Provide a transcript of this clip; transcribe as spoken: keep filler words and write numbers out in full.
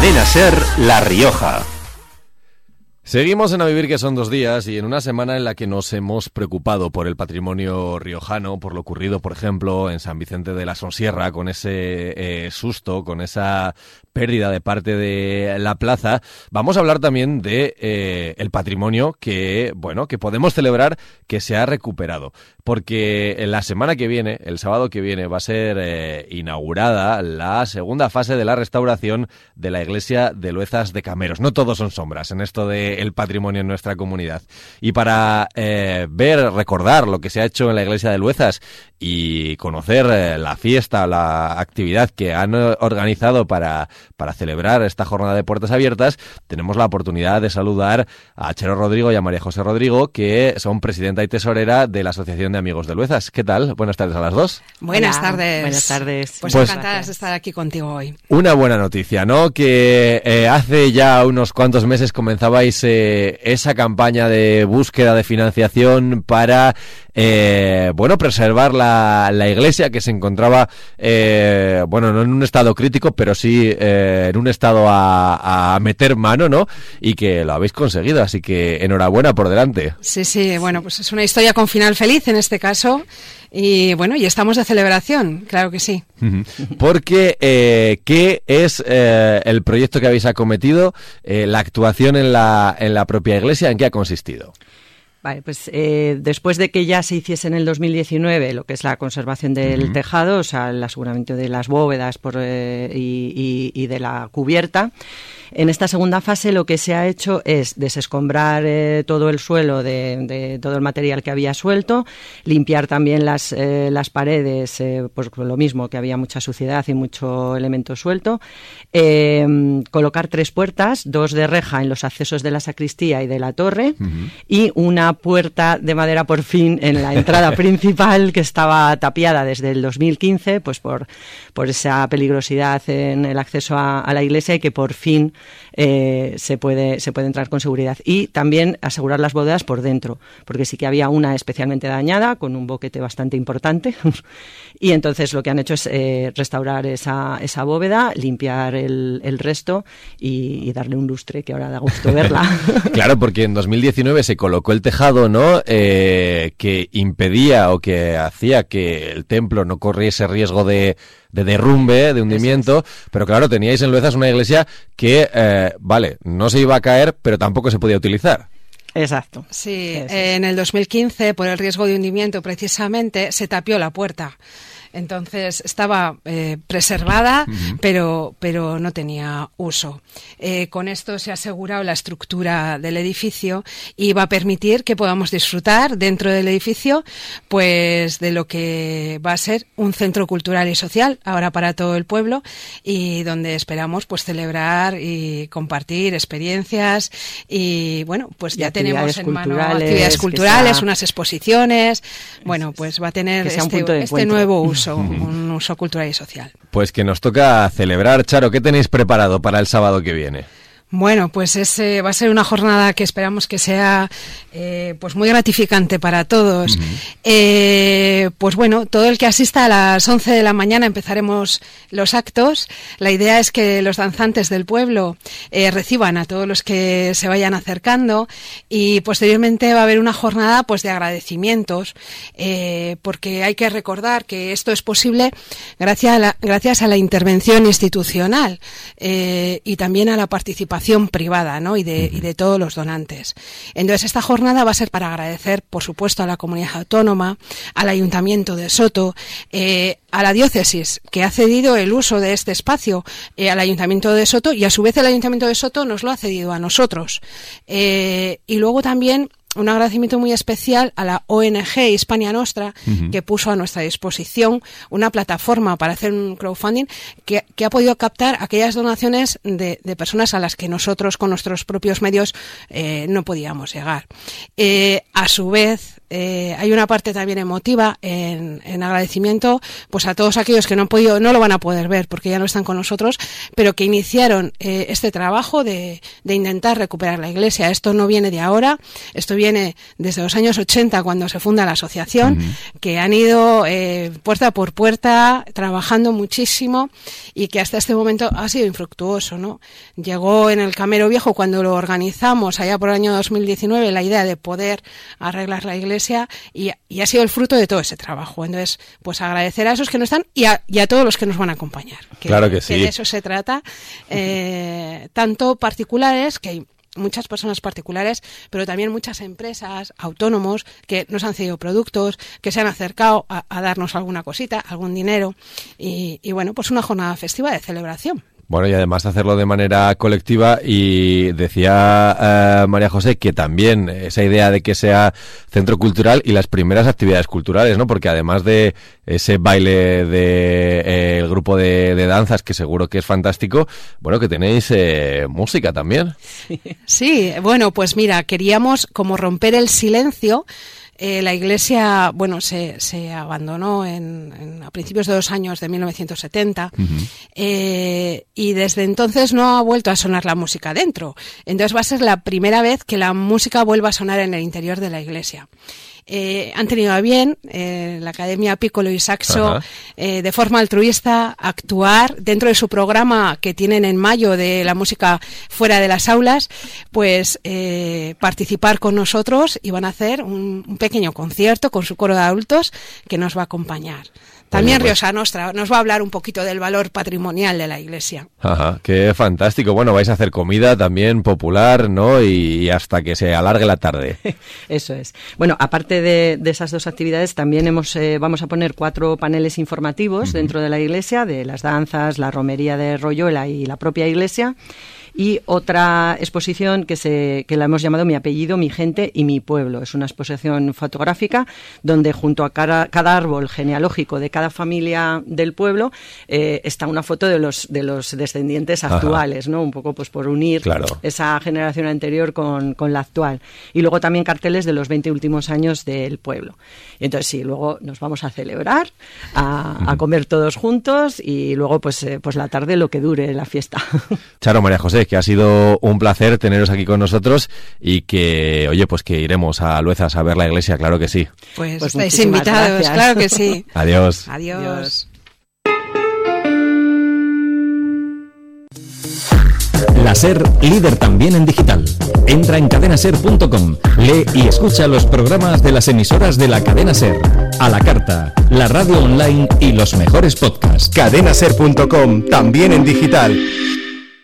Cadena SER La Rioja. Seguimos en A Vivir, que son dos días, y en una semana en la que nos hemos preocupado por el patrimonio riojano, por lo ocurrido, por ejemplo, en San Vicente de la Sonsierra, con ese eh, susto, con esa pérdida de parte de la plaza. Vamos a hablar también de eh, el patrimonio que, bueno, que podemos celebrar que se ha recuperado, porque en la semana que viene, el sábado que viene, va a ser eh, inaugurada la segunda fase de la restauración de la iglesia de Luezas de Cameros. No todos son sombras en esto de el patrimonio en nuestra comunidad. Y para eh, ver, recordar lo que se ha hecho en la iglesia de Luezas y conocer eh, la fiesta, la actividad que han organizado para, para celebrar esta jornada de puertas abiertas, tenemos la oportunidad de saludar a Charo Rodrigo y a María José Rodrigo, que son presidenta y tesorera de la Asociación de Amigos de Luezas. ¿Qué tal? Buenas tardes a las dos. Buenas Hola, tardes. Buenas tardes. Pues, Pues encantadas de estar aquí contigo hoy. Una buena noticia, ¿no? Que eh, hace ya unos cuantos meses comenzabais eh, esa campaña de búsqueda de financiación para, eh, bueno, preservar la, la iglesia, que se encontraba, eh, bueno, no en un estado crítico, pero sí eh, en un estado a, a meter mano, ¿no? Y que lo habéis conseguido, así que enhorabuena por delante. Sí, sí, bueno, pues es una historia con final feliz en este caso. Y bueno, y estamos de celebración, claro que sí. Porque, eh, ¿qué es eh, el proyecto que habéis acometido? Eh, la actuación en la, en la propia iglesia, ¿en qué ha consistido? Vale, pues eh, después de que ya se hiciese en el dos mil diecinueve lo que es la conservación del uh-huh. tejado, o sea, el aseguramiento de las bóvedas por, eh, y, y, y de la cubierta, en esta segunda fase lo que se ha hecho es desescombrar eh, todo el suelo de, de todo el material que había suelto, limpiar también las, eh, las paredes, eh, pues lo mismo, que había mucha suciedad y mucho elemento suelto, eh, colocar tres puertas, dos de reja en los accesos de la sacristía y de la torre, uh-huh. y una puerta de madera por fin en la entrada principal, que estaba tapiada desde el dos mil quince, pues por, por esa peligrosidad en el acceso a, a la iglesia, y que por fin Eh, se puede se puede entrar con seguridad. Y también asegurar las bóvedas por dentro, porque sí que había una especialmente dañada con un boquete bastante importante y entonces lo que han hecho es eh, restaurar esa, esa bóveda, limpiar el, el resto y, y darle un lustre que ahora da gusto verla. Claro, porque en dos mil diecinueve se colocó el tejado, ¿no? Eh, que impedía o que hacía que el templo no corriese riesgo de de derrumbe, de hundimiento, es. Pero claro, teníais en Luezas una iglesia que, eh, vale, no se iba a caer, pero tampoco se podía utilizar. Exacto. Sí, eh, en el dos mil quince, por el riesgo de hundimiento precisamente, se tapió la puerta. Entonces estaba eh, preservada, uh-huh. pero, pero no tenía uso. Eh, con esto se ha asegurado la estructura del edificio y va a permitir que podamos disfrutar dentro del edificio pues de lo que va a ser un centro cultural y social ahora para todo el pueblo, y donde esperamos pues celebrar y compartir experiencias y bueno, pues ya tenemos en mano actividades culturales, sea... unas exposiciones, bueno, pues va a tener este, este nuevo uso. Un uso cultural y social. Pues que nos toca celebrar. Charo, ¿qué tenéis preparado para el sábado que viene? Bueno, pues ese va a ser una jornada que esperamos que sea eh, pues muy gratificante para todos. Uh-huh. Eh, pues bueno, todo el que asista a las once de la mañana empezaremos los actos. La idea es que los danzantes del pueblo eh, reciban a todos los que se vayan acercando, y posteriormente va a haber una jornada pues de agradecimientos, eh, porque hay que recordar que esto es posible gracias a la, gracias a la intervención institucional eh, y también a la participación privada, ¿no? y de, y de todos los donantes. Entonces esta jornada va a ser para agradecer, por supuesto, a la comunidad autónoma, al Ayuntamiento de Soto, eh, a la diócesis, que ha cedido el uso de este espacio eh, al Ayuntamiento de Soto, y a su vez el Ayuntamiento de Soto nos lo ha cedido a nosotros. Eh, y luego también un agradecimiento muy especial a la O N G Hispania Nostra, uh-huh. que puso a nuestra disposición una plataforma para hacer un crowdfunding que, que ha podido captar aquellas donaciones de, de personas a las que nosotros con nuestros propios medios eh, no podíamos llegar. Eh, a su vez, eh, hay una parte también emotiva en, en agradecimiento pues a todos aquellos que no han podido, no lo van a poder ver porque ya no están con nosotros, pero que iniciaron eh, este trabajo de, de intentar recuperar la iglesia. Esto no viene de ahora, esto viene viene desde los años ochenta, cuando se funda la asociación, uh-huh. que han ido eh, puerta por puerta, trabajando muchísimo y que hasta este momento ha sido infructuoso, ¿no? Llegó en el Camero Viejo, cuando lo organizamos allá por el año dos mil diecinueve, la idea de poder arreglar la iglesia y, y ha sido el fruto de todo ese trabajo. Entonces, pues agradecer a esos que no están y a, y a todos los que nos van a acompañar. Que, claro que sí. Que de eso se trata. Eh, tanto particulares, que hay muchas personas particulares, pero también muchas empresas, autónomos, que nos han cedido productos, que se han acercado a, a darnos alguna cosita, algún dinero. Y, y bueno, pues una jornada festiva de celebración. Bueno, y además hacerlo de manera colectiva, y decía uh, María José que también esa idea de que sea centro cultural y las primeras actividades culturales, ¿no? Porque además de ese baile de eh, el grupo de, de danzas, que seguro que es fantástico, bueno, que tenéis eh, música también. Sí, bueno, pues mira, queríamos como romper el silencio. Eh, la iglesia, bueno, se, se abandonó en, en, a principios de los años de mil novecientos setenta, uh-huh. eh, y desde entonces no ha vuelto a sonar la música dentro. Entonces va a ser la primera vez que la música vuelva a sonar en el interior de la iglesia. Eh, han tenido a bien eh, la Academia Piccolo y Saxo eh, de forma altruista actuar dentro de su programa que tienen en mayo de la música fuera de las aulas, pues eh, participar con nosotros, y van a hacer un, un pequeño concierto con su coro de adultos que nos va a acompañar. También bueno, pues. Rioja Nostra nos va a hablar un poquito del valor patrimonial de la iglesia. Ajá, qué fantástico. Bueno, vais a hacer comida también popular, ¿no? Y, y hasta que se alargue la tarde. Eso es. Bueno, aparte de, de esas dos actividades, también hemos eh, vamos a poner cuatro paneles informativos uh-huh. dentro de la iglesia, de las danzas, la romería de Royuela y la propia iglesia. Y otra exposición que se que la hemos llamado Mi apellido, mi gente y mi pueblo. Es una exposición fotográfica donde junto a cada, cada árbol genealógico de cada familia del pueblo eh, está una foto de los de los descendientes actuales, Ajá. ¿no? Un poco pues por unir claro. esa generación anterior con, con la actual. Y luego también carteles de los veinte últimos años del pueblo. Y entonces sí, luego nos vamos a celebrar, a, a comer todos juntos y luego pues, eh, pues la tarde lo que dure la fiesta. Charo, María José, que ha sido un placer teneros aquí con nosotros y que, oye, pues que iremos a Luezas a ver la iglesia, claro que sí. Pues, pues estáis invitados, gracias. Claro que sí. Adiós. Adiós. La SER, líder también en digital. Entra en cadena ser punto com, lee y escucha los programas de las emisoras de la cadena SER, a la carta, la radio online y los mejores podcasts. cadena ser punto com, también en digital.